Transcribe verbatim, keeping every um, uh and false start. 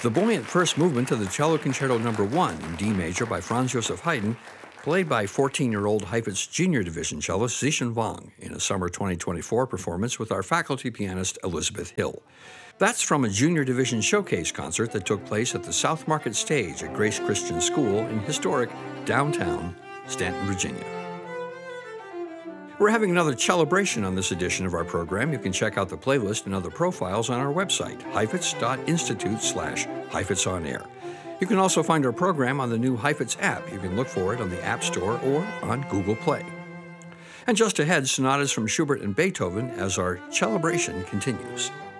The buoyant first movement of the Cello Concerto Number One in D major by Franz Joseph Haydn, played by fourteen-year-old Heifetz Junior Division cellist Zixin Wang in a summer twenty twenty-four performance with our faculty pianist Elizabeth Hill. That's from a Junior Division showcase concert that took place at the South Market Stage at Grace Christian School in historic downtown Stanton, Virginia. We're having another celebration on this edition of our program. You can check out the playlist and other profiles on our website, heifetz dot institute slash Heifetz on Air. You can also find our program on the new Heifetz app. You can look for it on the App Store or on Google Play. And just ahead, sonatas from Schubert and Beethoven as our celebration continues.